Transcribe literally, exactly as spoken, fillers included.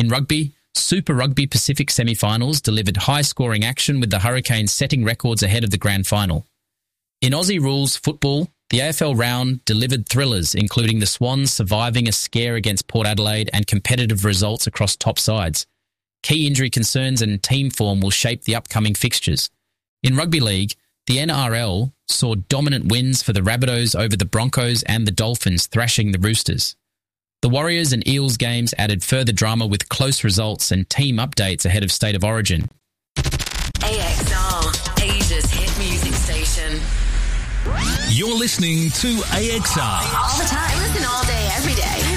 in rugby, Super Rugby Pacific semi-finals delivered high-scoring action with the Hurricanes setting records ahead of the grand final. In Aussie rules football, the A F L round delivered thrillers, including the Swans surviving a scare against Port Adelaide and competitive results across top sides. Key injury concerns and team form will shape the upcoming fixtures. In rugby league, the N R L saw dominant wins for the Rabbitohs over the Broncos and the Dolphins thrashing the Roosters. The Warriors and Eels games added further drama with close results and team updates ahead of State of Origin. A X R, Asia's hit music station. You're listening to A X R. All the time. Listen all day, every day.